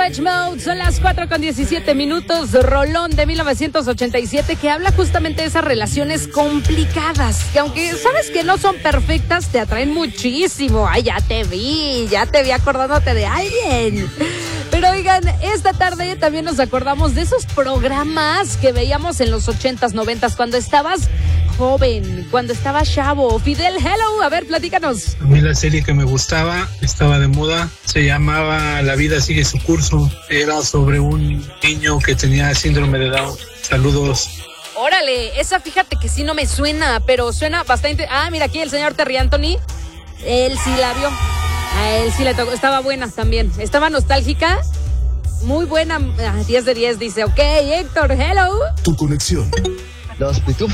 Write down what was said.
Depeche Mode, son las 4:17, rolón de 1987 que habla justamente de esas relaciones complicadas, que aunque sabes que no son perfectas, te atraen muchísimo. Ay, ya te vi acordándote de alguien. Pero oigan, esta tarde también nos acordamos de esos programas que veíamos en los 80s, 90s, cuando estabas joven, cuando estabas chavo. Fidel, hello, a ver, platícanos. A mí la serie que me gustaba, estaba de moda, se llamaba La vida sigue su curso. Era sobre un niño que tenía síndrome de Down. Saludos. Órale, esa fíjate que sí no me suena, pero suena bastante. Ah, mira aquí el señor Terry Anthony, él sí la vio. A él sí le tocó, estaba buena también, estaba nostálgica, muy buena, 10 de 10 dice, ok, Héctor, hello. Tu conexión. Los pitufos.